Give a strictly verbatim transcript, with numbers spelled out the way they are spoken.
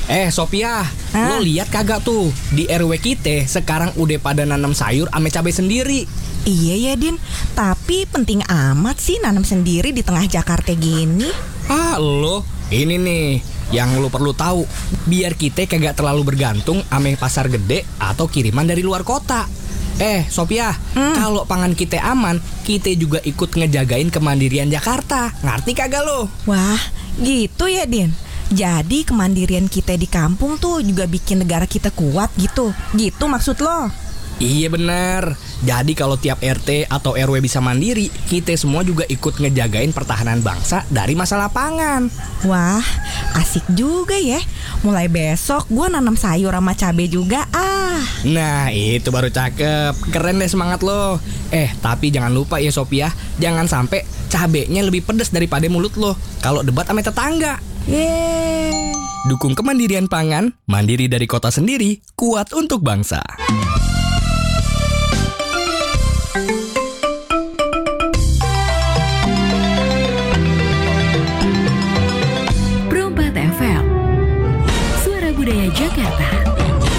Eh Sophia, Hah? lo lihat kagak tuh di R W kita sekarang udah pada nanam sayur ame cabai sendiri. Iya ya Din, tapi penting amat sih nanam sendiri di tengah Jakarta gini. Ah lo, ini nih yang lo perlu tahu, biar kita kagak terlalu bergantung ame pasar gede atau kiriman dari luar kota. Eh Sophia, Hmm. kalau pangan kita aman, kita juga ikut ngejagain kemandirian Jakarta. Ngerti kagak lo? Wah, gitu ya Din. Jadi kemandirian kita di kampung tuh juga bikin negara kita kuat gitu. Gitu maksud lo? Iya bener. Jadi kalau tiap R T atau R W bisa mandiri, kita semua juga ikut ngejagain pertahanan bangsa dari masalah pangan. Wah, asik juga ya. Mulai besok gue nanam sayur sama cabai juga ah. Nah itu baru cakep. Keren deh semangat lo. Eh tapi jangan lupa ya Sophia, jangan sampai cabenya lebih pedas daripada mulut lo kalau debat sama tetangga. Yeay. Dukung kemandirian pangan, mandiri dari kota sendiri, kuat untuk bangsa. Perompak F M, Suara Budaya Jakarta.